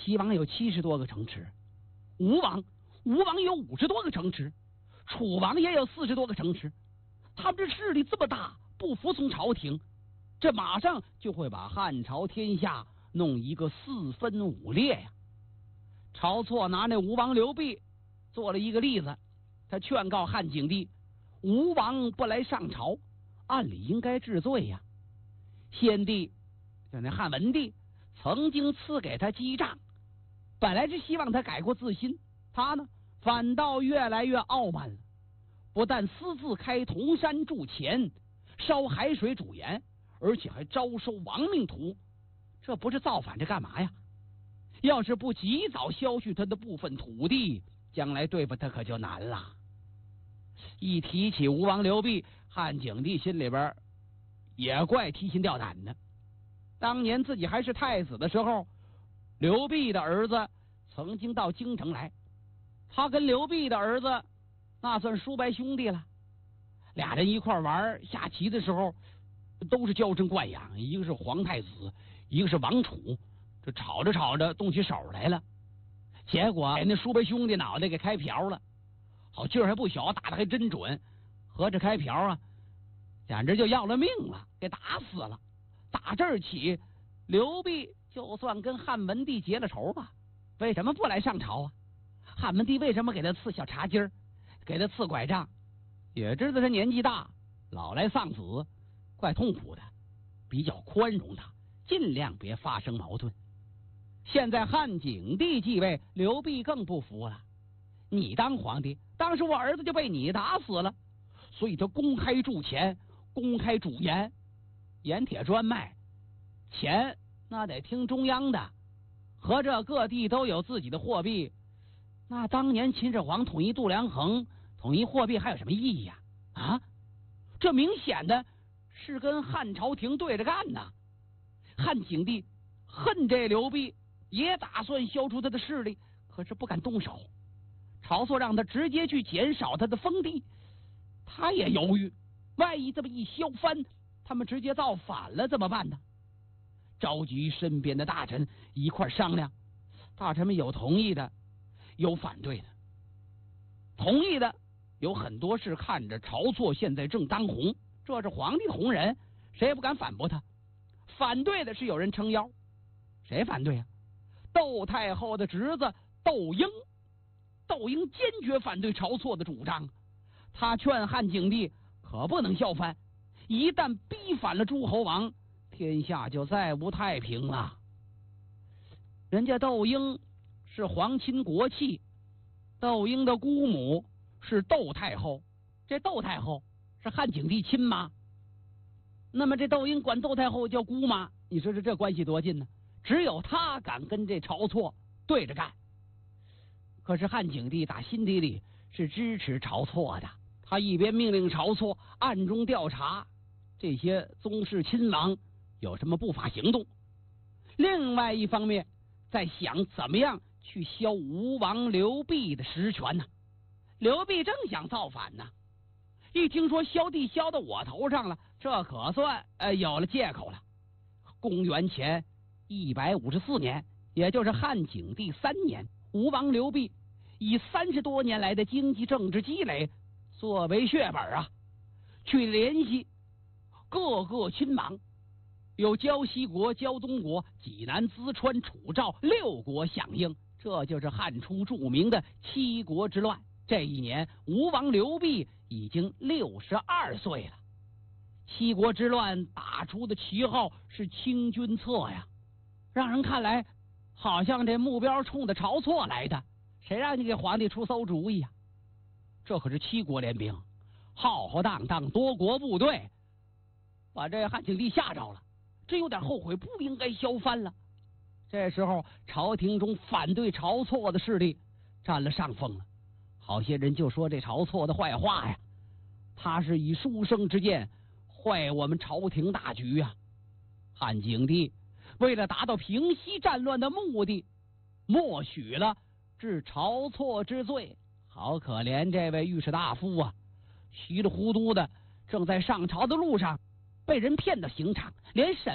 齐王有70多个城池，吴王有50多个城池，楚王也有40多个城池。他们这势力这么大，不服从朝廷，这马上就会把汉朝天下弄一个4分5裂呀。晁错拿那吴王刘濞做了一个例子，他劝告汉景帝，吴王不来上朝，按理应该治罪呀。先帝就那汉文帝曾经赐给他姬帐，本来是希望他改过自新，他呢反倒越来越傲慢了，不但私自开铜山铸钱，烧海水煮盐，而且还招收亡命徒，这不是造反，这干嘛呀？要是不及早削去他的部分土地，将来对付他可就难了。一提起吴王刘濞，汉景帝心里边也怪提心吊胆的。当年自己还是太子的时候，刘濞的儿子曾经到京城来，他跟刘濞的儿子那算叔伯兄弟了，俩人一块玩下棋的时候都是娇生惯养，一个是皇太子，一个是王储，这吵着吵着动起手来了，结果给那叔伯兄弟脑袋给开瓢了，好劲儿还不小，打得还真准，合着开瓢啊，简直就要了命了，给打死了。打这儿起，刘濞就算跟汉文帝结了仇吧，为什么不来上朝啊？汉文帝为什么给他赐小茶几儿，给他赐拐杖？也知道他年纪大，老来丧子，怪痛苦的，比较宽容他，尽量别发生矛盾。现在汉景帝继位，刘濞更不服了，你当皇帝，当时我儿子就被你打死了，所以他公开铸钱，公开煮盐，盐铁专卖，钱那得听中央的，合着各地都有自己的货币，那当年秦始皇统一度量衡，统一货币还有什么意义呀？啊，这明显的是跟汉朝廷对着干呐！汉景帝恨这刘濞，也打算消除他的势力，可是不敢动手。晁错让他直接去减少他的封地，他也犹豫，万一这么一削藩，他们直接造反了怎么办呢？召集身边的大臣一块商量，大臣们有同意的，有反对的。同意的有很多是看着晁错现在正当红，这是皇帝红人，谁也不敢反驳他。反对的是有人撑腰，谁反对啊？窦太后的侄子窦婴，窦婴坚决反对晁错的主张，他劝汉景帝可不能削藩，一旦逼反了诸侯王，天下就再无太平了。人家窦婴是皇亲国戚，窦婴的姑母是窦太后，这窦太后是汉景帝亲妈，那么这窦婴管窦太后叫姑妈，你说这关系多近呢？只有他敢跟这晁错对着干。可是汉景帝打心底里是支持晁错的，他一边命令晁错暗中调查这些宗室亲王有什么不法行动，另外一方面在想怎么样去削吴王刘濞的实权呢？刘濞正想造反呢，一听说削地削到我头上了，这可算有了借口了。公元前154年，也就是汉景帝3年，吴王刘濞以30多年来的经济政治积累作为血本啊，去联系各个亲王，有胶西国、胶东国、济南、淄川、楚赵6国响应，这就是汉初著名的七国之乱。这一年，吴王刘濞已经62岁了。七国之乱打出的旗号是清君侧呀，让人看来好像这目标冲着晁错来的，谁让你给皇帝出馊主意呀？这可是七国联兵，浩浩荡荡多国部队，把这汉景帝吓着了，真有点后悔不应该削藩了。这时候朝廷中反对晁错的势力占了上风了，好些人就说这晁错的坏话呀，他是以书生之见坏我们朝廷大局呀。汉景帝为了达到平息战乱的目的，默许了治晁错之罪。好可怜这位御史大夫啊，稀里糊涂的正在上朝的路上被人骗到刑场，连审